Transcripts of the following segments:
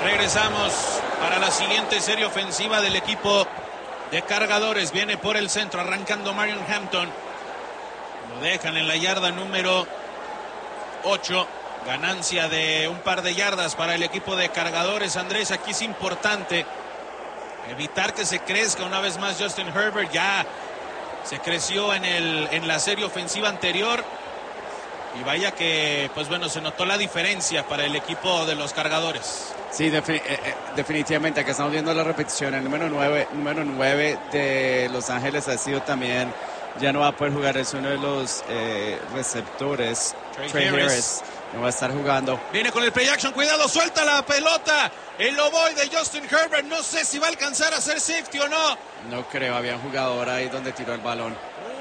Regresamos para la siguiente serie ofensiva del equipo de Cargadores. Viene por el centro, arrancando Marion Hampton. Lo dejan en la yarda número 8. Ganancia de un par de yardas para el equipo de Cargadores. Andrés, aquí es importante evitar que se crezca una vez más Justin Herbert. Ya se creció en la serie ofensiva anterior. Y vaya que, pues bueno, se notó la diferencia para el equipo de los Cargadores. Sí, definitivamente. Acá estamos viendo la repetición. El número 9 de Los Ángeles ha sido también, ya no va a poder jugar, es uno de los receptores. Trey Harris no va a estar jugando. Viene con el play action, cuidado, suelta la pelota. El ovoide de Justin Herbert, no sé si va a alcanzar a hacer safety o no. No creo, había un jugador ahí donde tiró el balón.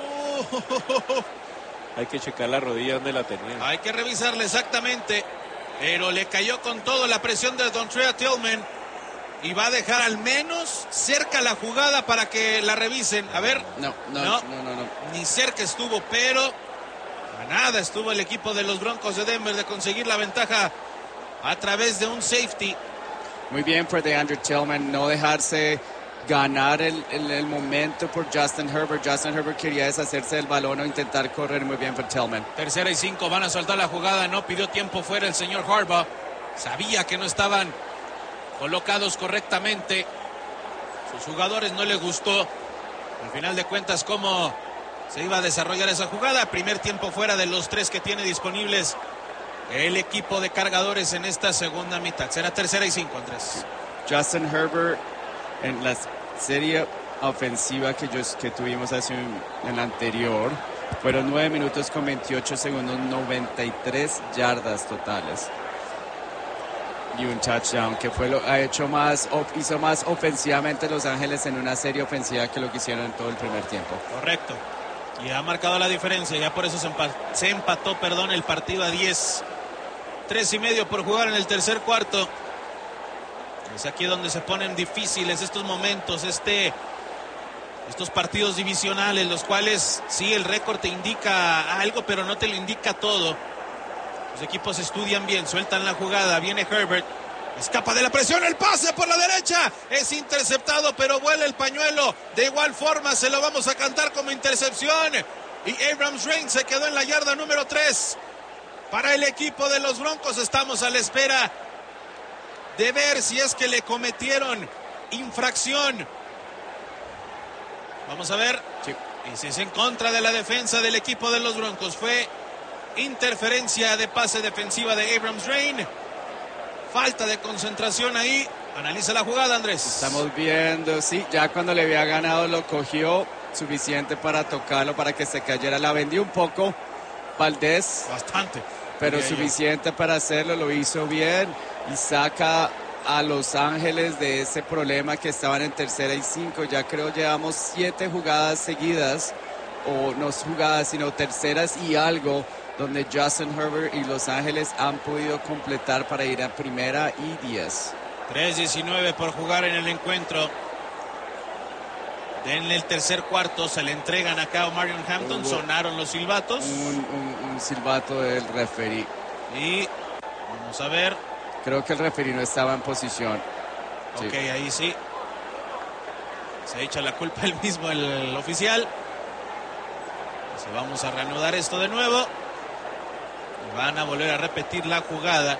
Hay que checar la rodilla donde la tenía. Hay que revisarla exactamente. Pero le cayó con todo la presión de Dontrell Tillman. Y va a dejar al menos cerca la jugada para que la revisen. A ver. No. Ni cerca estuvo, pero a nada estuvo el equipo de los Broncos de Denver de conseguir la ventaja a través de un safety. Muy bien por DeAndre Tillman, no dejarse ganar el momento por Justin Herbert. Justin Herbert quería deshacerse del balón o intentar correr. Muy bien por Tillman. 3rd y 5, van a soltar la jugada. No pidió tiempo fuera el señor Harbaugh. Sabía que no estaban colocados correctamente. Sus jugadores no les gustó, al final de cuentas, cómo se iba a desarrollar esa jugada. Primer tiempo fuera de los 3 que tiene disponibles el equipo de Cargadores en esta segunda mitad. Será 3rd y 5, Andrés. Justin Herbert, en la serie ofensiva que tuvimos en la anterior, fueron 9 minutos con 28 segundos, 93 yardas totales y un touchdown, que hizo más ofensivamente Los Ángeles en una serie ofensiva que lo que hicieron en todo el primer tiempo. Correcto, y ha marcado la diferencia. Ya por eso se empató el partido a 10. 3:30 por jugar en el tercer cuarto. Es aquí donde se ponen difíciles estos momentos, estos partidos divisionales, los cuales sí, el récord te indica algo, pero no te lo indica todo. Los equipos estudian bien, sueltan la jugada, viene Herbert, escapa de la presión, el pase por la derecha, es interceptado, pero vuela el pañuelo. De igual forma se lo vamos a cantar como intercepción. Y Abrams Reign se quedó en la yarda número 3. Para el equipo de los Broncos estamos a la espera de ver si es que le cometieron infracción. Vamos a ver. Sí. Y si es en contra de la defensa del equipo de los Broncos. Fue interferencia de pase defensiva de Abrams Reign. Falta de concentración ahí. Analiza la jugada, Andrés. Estamos viendo, sí, ya cuando le había ganado lo cogió suficiente para tocarlo, para que se cayera. La vendió un poco Valdés. Bastante. Pero suficiente para hacerlo, lo hizo bien y saca a Los Ángeles de ese problema que estaban en 3rd y 5. Ya creo llevamos 7 jugadas seguidas, o no jugadas, sino terceras y algo, donde Justin Herbert y Los Ángeles han podido completar para ir a 1st y 10. 3:19 por jugar en el encuentro. En el tercer cuarto se le entregan acá a Marion Hampton. Sonaron los silbatos. Un silbato del referee. Y vamos a ver. Creo que el referee no estaba en posición. Ok, sí. Ahí sí. Se echa la culpa él mismo, el oficial. Entonces vamos a reanudar esto de nuevo. Y van a volver a repetir la jugada.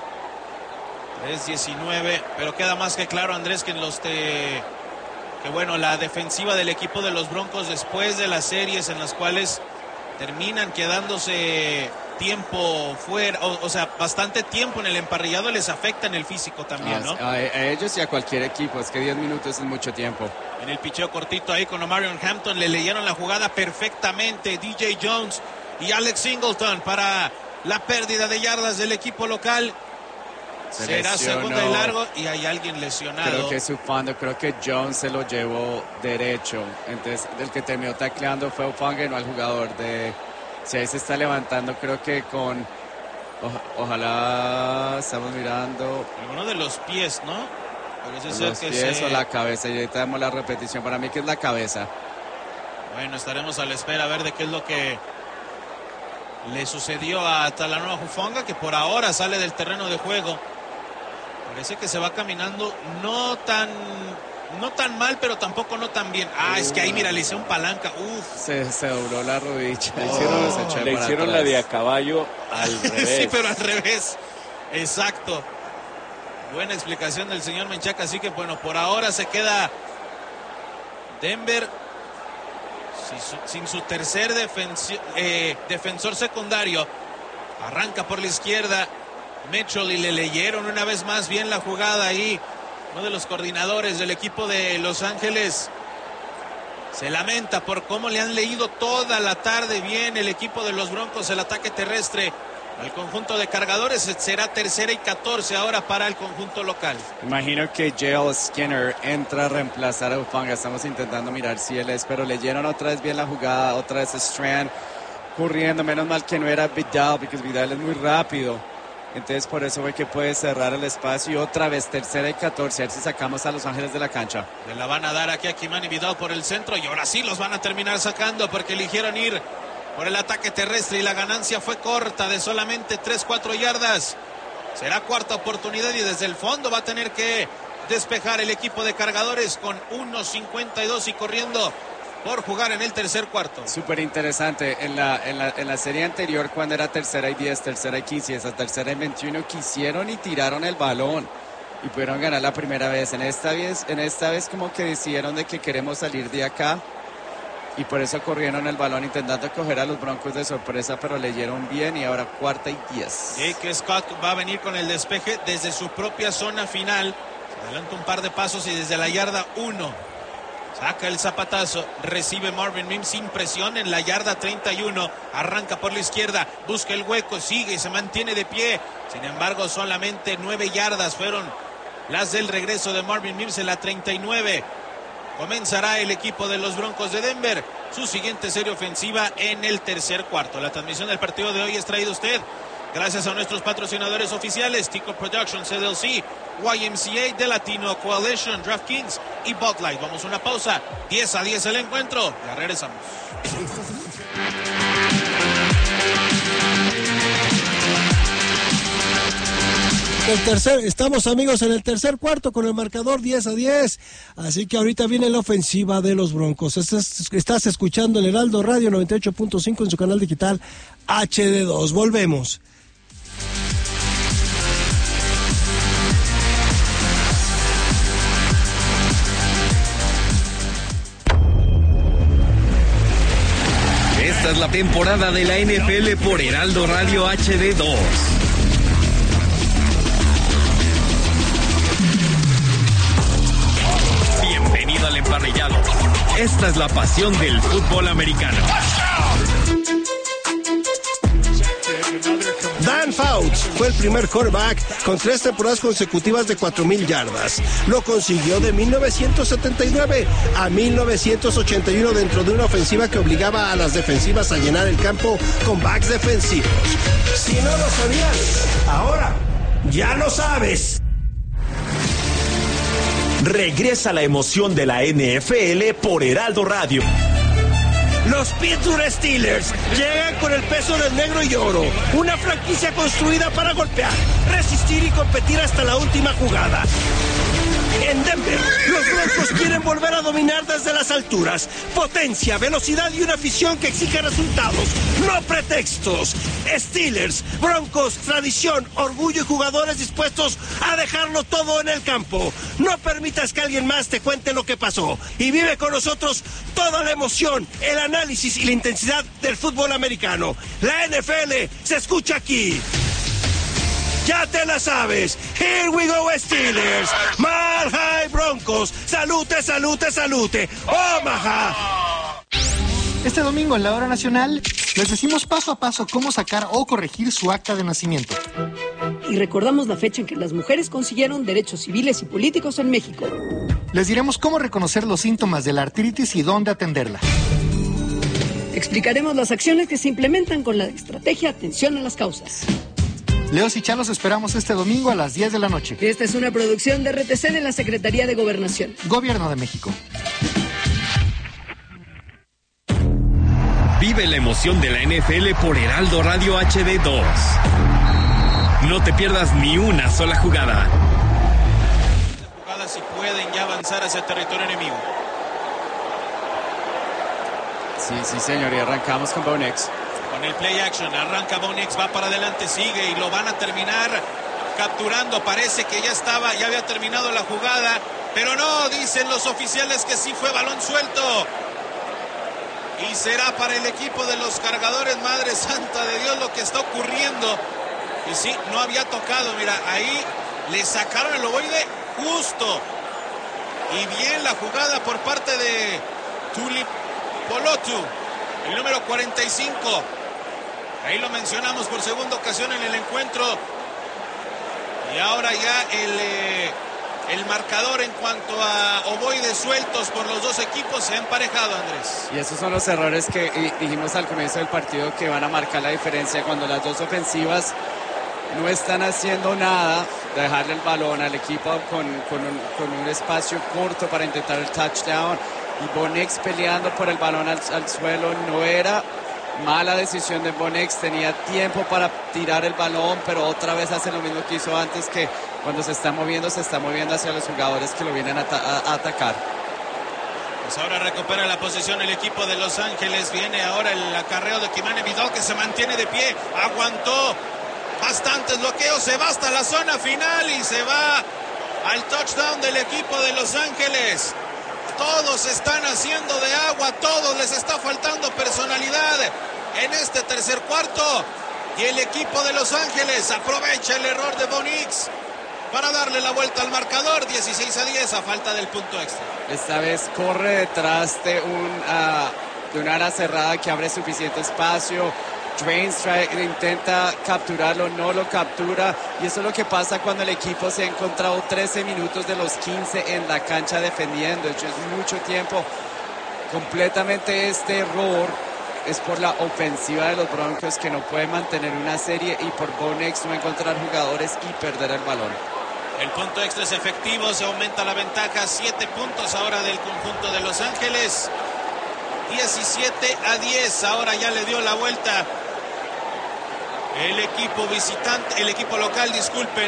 3:19. Pero queda más que claro, Andrés, que en que bueno, la defensiva del equipo de los Broncos, después de las series en las cuales terminan quedándose tiempo fuera, o sea, bastante tiempo en el emparrillado, les afecta en el físico también, ¿no? A ellos y a cualquier equipo, es que 10 minutos es mucho tiempo. En el picheo cortito ahí con Marion Hampton, le leyeron la jugada perfectamente DJ Jones y Alex Singleton para la pérdida de yardas del equipo local. Será segunda y largo y hay alguien lesionado. Creo que Ufanga, creo que Jones se lo llevó derecho. Entonces, el que terminó tacleando fue Ufanga y no al jugador de... Si ahí se está levantando, creo que con... Ojalá estamos mirando... Alguno de los pies, ¿no? Parece ser los que pies o la cabeza. Y ahorita damos la repetición. Para mí que es la cabeza. Bueno, estaremos a la espera a ver de qué es lo que le sucedió a Talanoa Hufanga, que por ahora sale del terreno de juego. Parece que se va caminando no tan mal, pero tampoco no tan bien. Es que ahí, mira, le hice un palanca. Se dobló la rodilla. Le hicieron la de a caballo al revés. Sí, pero al revés. Exacto. Buena explicación del señor Menchaca. Así que, bueno, por ahora se queda Denver sin su tercer defensor secundario. Arranca por la izquierda Mitchell y le leyeron una vez más bien la jugada ahí. Uno de los coordinadores del equipo de Los Ángeles se lamenta por cómo le han leído toda la tarde bien el equipo de los Broncos el ataque terrestre al conjunto de Cargadores. Será 3rd y 14 ahora para el conjunto local. Imagino que J.L. Skinner entra a reemplazar a Hufanga. Estamos intentando mirar si él es, pero leyeron otra vez bien la jugada, otra vez Strand corriendo. Menos mal que no era Vidal, porque Vidal es muy rápido. Entonces por eso fue que puede cerrar el espacio. Y otra vez 3rd y 14, a ver si sacamos a Los Ángeles de la cancha. Le la van a dar aquí a Kimani Vidal por el centro y ahora sí los van a terminar sacando porque eligieron ir por el ataque terrestre y la ganancia fue corta de solamente 3-4 yardas. Será cuarta oportunidad y desde el fondo va a tener que despejar el equipo de Cargadores con 1:52 y corriendo por jugar en el tercer cuarto. Súper interesante. En la serie anterior, cuando era 3rd y 10, 3rd y 15, esa 3rd y 21, quisieron y tiraron el balón y pudieron ganar la primera vez. En esta vez como que decidieron de que queremos salir de acá y por eso corrieron el balón intentando coger a los Broncos de sorpresa, pero leyeron bien y ahora 4th y 10. Jake Scott va a venir con el despeje desde su propia zona final. Se adelanta un par de pasos y desde la yarda 1. Saca el zapatazo, recibe Marvin Mims sin presión en la yarda 31, arranca por la izquierda, busca el hueco, sigue y se mantiene de pie. Sin embargo, solamente 9 yardas fueron las del regreso de Marvin Mims en la 39. Comenzará el equipo de los Broncos de Denver su siguiente serie ofensiva en el tercer cuarto. La transmisión del partido de hoy es traída a usted gracias a nuestros patrocinadores oficiales, Tico Productions, LLC, YMCA, The Latino Coalition, DraftKings y Bud Light. Vamos a una pausa, 10-10 el encuentro, ya regresamos. Estamos amigos en el tercer cuarto con el marcador 10-10, así que ahorita viene la ofensiva de los Broncos. Estás escuchando el Heraldo Radio 98.5 en su canal digital HD2. Volvemos. Esta es la temporada de la NFL por Heraldo Radio HD2. Bienvenido al emparrillado. Esta es la pasión del fútbol americano. Dan Fouts fue el primer quarterback con 3 temporadas consecutivas de 4,000 yardas. Lo consiguió de 1979 a 1981 dentro de una ofensiva que obligaba a las defensivas a llenar el campo con backs defensivos. Si no lo sabías, ahora ya lo sabes. Regresa la emoción de la NFL por Heraldo Radio. Los Pittsburgh Steelers llegan con el peso del negro y oro, una franquicia construida para golpear, resistir y competir hasta la última jugada. En Denver, los Broncos quieren volver a dominar desde las alturas. Potencia, velocidad y una afición que exige resultados, no pretextos. Steelers, Broncos, tradición, orgullo y jugadores dispuestos a dejarlo todo en el campo. No permitas que alguien más te cuente lo que pasó y vive con nosotros toda la emoción, el análisis y la intensidad del fútbol americano. La NFL se escucha aquí. Ya te la sabes. Here we go, Steelers. Mile High Broncos. Salute, salute, salute. Omaha. Este domingo en la Hora Nacional les decimos paso a paso cómo sacar o corregir su acta de nacimiento. Y recordamos la fecha en que las mujeres consiguieron derechos civiles y políticos en México. Les diremos cómo reconocer los síntomas de la artritis y dónde atenderla. Explicaremos las acciones que se implementan con la estrategia Atención a las Causas. Leos y Chan los esperamos este domingo a las 10 de la noche. Esta es una producción de RTC de la Secretaría de Gobernación. Gobierno de México. Vive la emoción de la NFL por Heraldo Radio HD2. No te pierdas ni una sola jugada. si pueden ya avanzar hacia territorio enemigo. Sí, señor, y arrancamos con Bo Nix. Con el play action, arranca Bo Nix, va para adelante, sigue y lo van a terminar capturando. Parece que ya había terminado la jugada, pero no, dicen los oficiales que sí fue balón suelto. Y será para el equipo de los Cargadores. Madre santa de Dios lo que está ocurriendo. Y sí, no había tocado, mira, ahí le sacaron el ovoide justo. Y bien la jugada por parte de Tulip Polotu, el número 45. Ahí lo mencionamos por segunda ocasión en el encuentro. Y ahora ya el marcador en cuanto a ovoides sueltos por los dos equipos se ha emparejado, Andrés. Y esos son los errores que dijimos al comienzo del partido que van a marcar la diferencia cuando las dos ofensivas no están haciendo nada, dejarle el balón al equipo con un espacio corto para intentar el touchdown. Y Bo Nix peleando por el balón al suelo. No era mala decisión de Bo Nix, tenía tiempo para tirar el balón, pero otra vez hace lo mismo que hizo antes, que cuando se está moviendo hacia los jugadores que lo vienen a atacar. Pues ahora recupera la posición el equipo de Los Ángeles. Viene ahora el acarreo de Kimani Vidal, que se mantiene de pie, aguantó bastantes bloqueos, se va hasta la zona final y se va al touchdown del equipo de Los Ángeles. Todos están haciendo de agua, todos les está faltando personalidad en este tercer cuarto. Y el equipo de Los Ángeles aprovecha el error de Bo Nix para darle la vuelta al marcador. 16-10 a falta del punto extra. Esta vez corre detrás de una ala cerrada que abre suficiente espacio. Drains intenta capturarlo, no lo captura, y eso es lo que pasa cuando el equipo se ha encontrado 13 minutos de los 15 en la cancha defendiendo. Eso es mucho tiempo. Completamente este error es por la ofensiva de los Broncos, que no puede mantener una serie, y por Bo Nix no encontrar jugadores y perder el balón. El punto extra es efectivo, se aumenta la ventaja, 7 puntos ahora del conjunto de Los Ángeles. 17-10, ahora ya le dio la vuelta el equipo visitante, el equipo local, disculpen.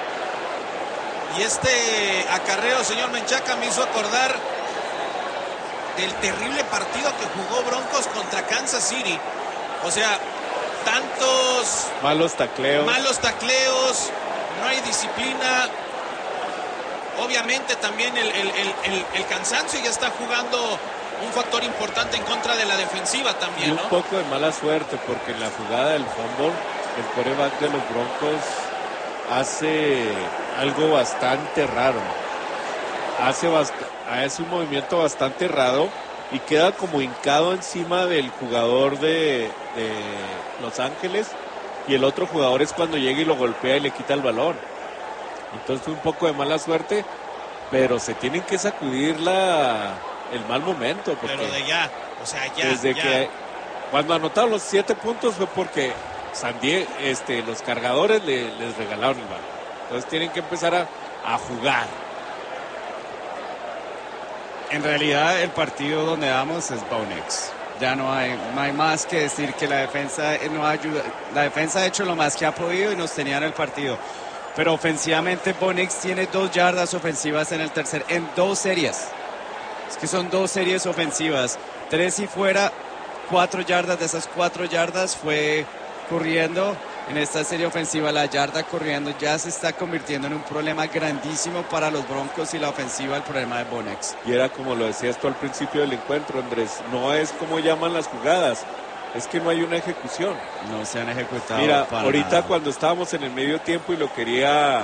Y este acarreo, señor Menchaca, me hizo acordar del terrible partido que jugó Broncos contra Kansas City. O sea, tantos malos tacleos, no hay disciplina. Obviamente también el cansancio ya está jugando un factor importante en contra de la defensiva también, y un ¿no? poco de mala suerte, porque en la jugada del fumble, el quarterback de los Broncos hace algo bastante raro. Hace un movimiento bastante raro y queda como hincado encima del jugador de Los Ángeles, y el otro jugador es cuando llega y lo golpea y le quita el balón. Entonces fue un poco de mala suerte, pero se tienen que sacudir el mal momento. Pero de ya, o sea, ya. Desde que cuando anotaron los 7 puntos fue porque los Cargadores les regalaron el balón. Entonces tienen que empezar a jugar. En realidad el partido donde vamos es Bo Nix. Ya no hay más que decir, que la defensa no ayuda. La defensa ha hecho lo más que ha podido y nos tenía en el partido. Pero ofensivamente Bo Nix tiene 2 yardas ofensivas en 2 series. Es que son 2 series ofensivas. 3 y fuera, 4 yardas. De esas 4 yardas fue corriendo. En esta serie ofensiva, la yarda corriendo ya se está convirtiendo en un problema grandísimo para los Broncos, y la ofensiva el problema de Bo Nix. Y era como lo decías tú al principio del encuentro, Andrés, no es como llaman las jugadas, es que no hay una ejecución. No se han ejecutado. Mira, para ahorita nada. Cuando estábamos en el medio tiempo y lo quería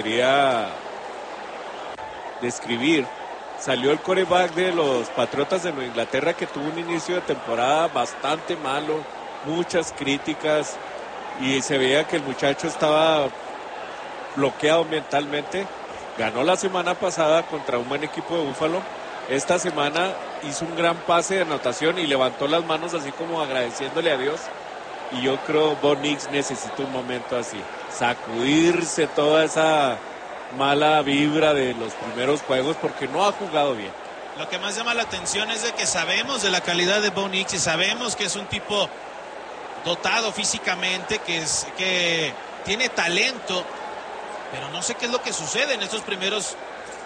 describir, salió el quarterback de los Patriotas de Nueva Inglaterra, que tuvo un inicio de temporada bastante malo, muchas críticas, y se veía que el muchacho estaba bloqueado mentalmente. Ganó la semana pasada contra un buen equipo de Búfalo. Esta semana hizo un gran pase de anotación y levantó las manos así como agradeciéndole a Dios. Y yo creo Bo Nix necesita un momento así, sacudirse toda esa mala vibra de los primeros juegos, porque no ha jugado bien. Lo que más llama la atención es de que sabemos de la calidad de Bo Nix y sabemos que es un tipo dotado físicamente, que tiene talento, pero no sé qué es lo que sucede en estos primeros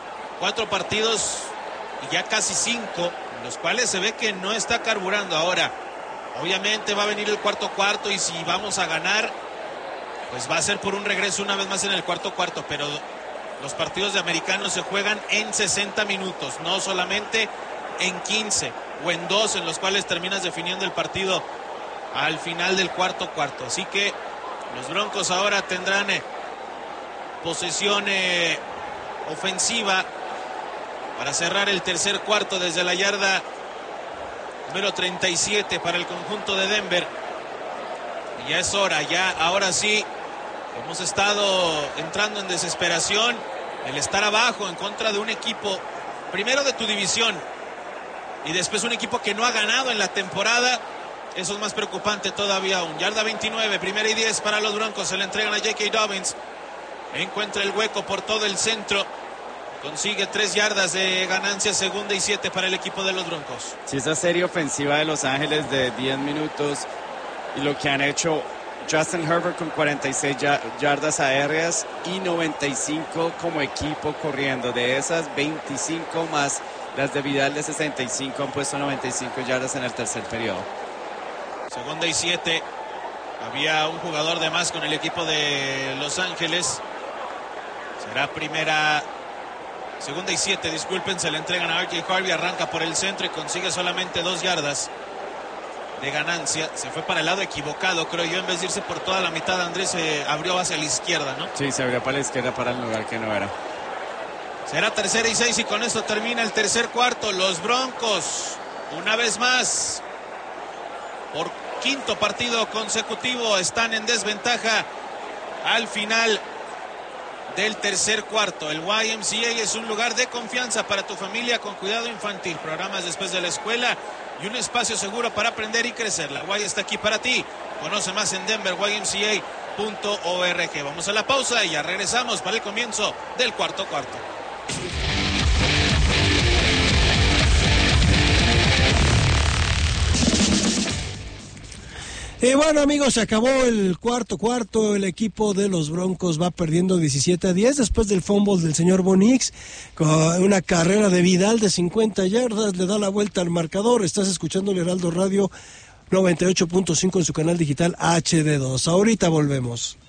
4 partidos y ya casi 5, en los cuales se ve que no está carburando. Ahora, obviamente va a venir el cuarto y si vamos a ganar, pues va a ser por un regreso una vez más en el cuarto, pero los partidos de americanos se juegan en 60 minutos, no solamente en 15 o en 2 en los cuales terminas definiendo el partido al final del cuarto. Así que los Broncos ahora tendrán posesión ofensiva para cerrar el tercer cuarto desde la yarda número 37 para el conjunto de Denver. Y ya es hora, ahora sí, hemos estado entrando en desesperación. El estar abajo en contra de un equipo, primero de tu división, y después un equipo que no ha ganado en la temporada, eso es más preocupante todavía aún. Yarda 29, 1ª y 10 para los Broncos, se le entregan a J.K. Dobbins, encuentra el hueco por todo el centro, consigue 3 yardas de ganancia, 2ª y 7 para el equipo de los Broncos. Si esa serie ofensiva de Los Ángeles de 10 minutos y lo que han hecho Justin Herbert con 46 yardas aéreas y 95 como equipo corriendo, de esas 25 más las de Vidal de 65 han puesto 95 yardas en el tercer periodo. 2ª y 7, había un jugador de más con el equipo de Los Ángeles. Será 2ª y 7, disculpen, se le entregan a R.J. Harvey, arranca por el centro y consigue solamente 2 yardas de ganancia. Se fue para el lado equivocado, creo yo, en vez de irse por toda la mitad. Andrés se abrió hacia la izquierda, ¿no? Sí, se abrió para la izquierda, para el lugar que no era. Será 3ª y 6 y con esto termina el tercer cuarto. Los Broncos, una vez más, por 5º partido consecutivo, están en desventaja al final del tercer cuarto. El YMCA es un lugar de confianza para tu familia con cuidado infantil, programas después de la escuela y un espacio seguro para aprender y crecer. La Y está aquí para ti. Conoce más en denverymca.org. Vamos a la pausa y ya regresamos para el comienzo del cuarto. Y bueno, amigos, se acabó el cuarto. El equipo de los Broncos va perdiendo 17-10 después del fumble del señor Bo Nix, con una carrera de Vidal de 50 yardas, le da la vuelta al marcador. Estás escuchando el Heraldo Radio 98.5 en su canal digital HD2. Ahorita volvemos.